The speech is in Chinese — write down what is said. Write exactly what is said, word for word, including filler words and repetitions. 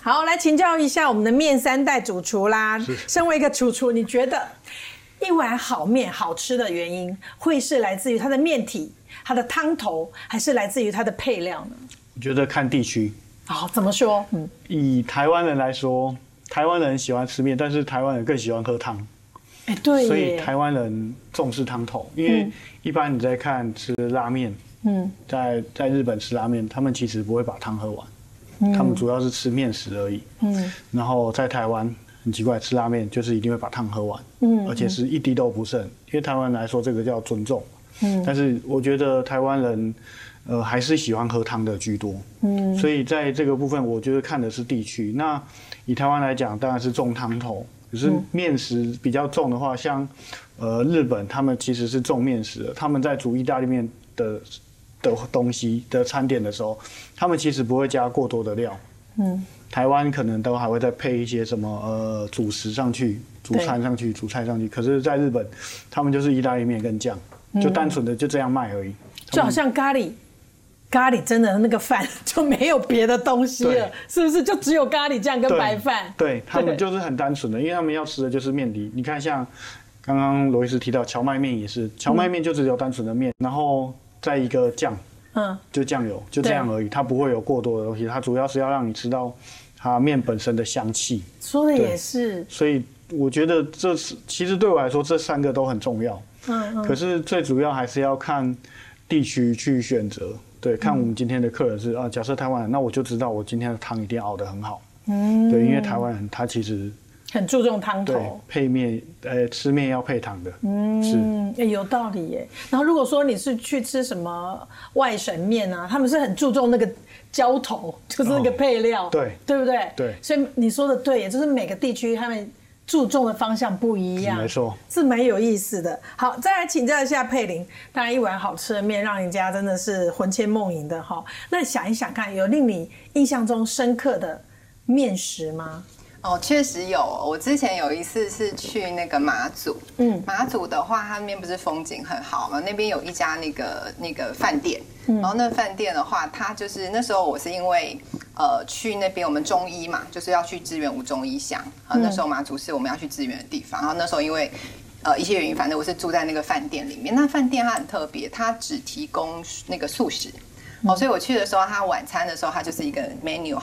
好，来请教一下我们的面三代主厨啦。身为一个主厨，你觉得一碗好面好吃的原因，会是来自于它的面体、它的汤头，还是来自于它的配料呢？ 我觉得看地区。 好，怎么说？嗯， 以台湾人来说，台湾人喜欢吃面，但是台湾人更喜欢喝汤。 哎，对耶， 所以台湾人重视汤头，因为一般你在看吃拉面，嗯，在在日本吃拉面，他们其实不会把汤喝完，嗯、他们主要是吃面食而已，嗯，然后在台湾很奇怪，吃拉面就是一定会把汤喝完，嗯，而且是一滴都不剩，因为台湾人来说这个叫尊重，嗯，但是我觉得台湾人，呃，还是喜欢喝汤的居多，嗯，所以在这个部分，我觉得看的是地区。那以台湾来讲，当然是重汤头。可是面食比较重的话，像呃日本，他们其实是重面食的。他们在煮意大利面的的东西的餐点的时候，他们其实不会加过多的料。嗯，台湾可能都还会再配一些什么呃主食上去，主餐上去，主菜上去。可是，在日本，他们就是意大利面跟酱，就单纯的就这样卖而已。 就好像咖喱。咖喱真的那个饭就没有别的东西了，是不是？就只有咖喱酱跟白饭。 对，他们就是很单纯的，因为他们要吃的就是面底。你看，像刚刚罗医师提到荞麦面也是，荞麦面就只有单纯的面，然后再一个酱，嗯，就酱油，就这样而已，它不会有过多的东西，它主要是要让你吃到它面本身的香气。 说的也是。 所以我觉得这是其实对我来说，这三个都很重要。嗯嗯。可是最主要还是要看地区去选择。对，看我们今天的客人是啊，假设台湾人，那我就知道我今天的汤一定熬得很好。嗯，对，因为台湾人他其实很注重汤头， 对，配面，呃，吃面要配汤的。嗯， 是，有道理耶。然后如果说你是去吃什么外省面啊，他们是很注重那个浇头，就是那个配料，哦、 对， 对不对？ 对， 所以你说的对，也就是每个地区他们注重的方向不一样， 没错， 是蛮有意思的。好，再来请教一下佩玲，当然一碗好吃的面让人家真的是魂牵梦萦的哈。那想一想看，有令你印象中深刻的面食吗？ 哦，确实有。我之前有一次是去那个马祖，嗯，马祖的话，它那边不是风景很好嘛？那边有一家那个那个饭店，嗯、然后那饭店的话，它就是那时候我是因为呃去那边我们中医嘛，就是要去支援吴中医乡，然后那时候马祖是我们要去支援的地方，然后那时候因为呃一些原因，反正我是住在那个饭店里面。那饭店它很特别，它只提供那个素食。哦，所以我去的时候，他晚餐的时候，它就是一个 menu